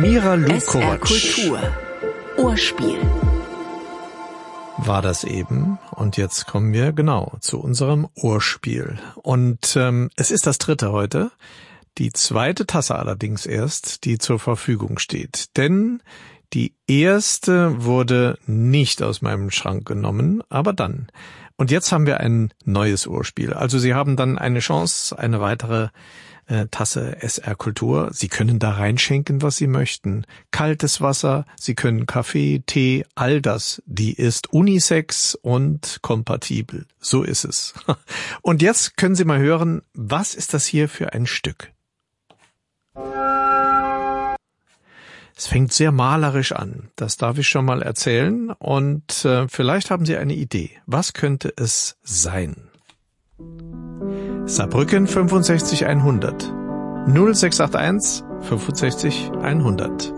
Mira SR Kultur. Ohrspiel. War das eben. Und jetzt kommen wir genau zu unserem Ohrspiel. Und es ist das 3. heute. Die 2. Tasse allerdings erst, die zur Verfügung steht. Denn die 1. wurde nicht aus meinem Schrank genommen, aber dann. Und jetzt haben wir ein neues Ohrspiel. Also Sie haben dann eine Chance, eine weitere Tasse SR Kultur. Sie können da reinschenken, was Sie möchten. Kaltes Wasser, Sie können Kaffee, Tee, all das. Die ist unisex und kompatibel. So ist es. Und jetzt können Sie mal hören, was ist das hier für ein Stück? Es fängt sehr malerisch an. Das darf ich schon mal erzählen. Und vielleicht haben Sie eine Idee. Was könnte es sein? Saarbrücken 65 100 0681 65 100.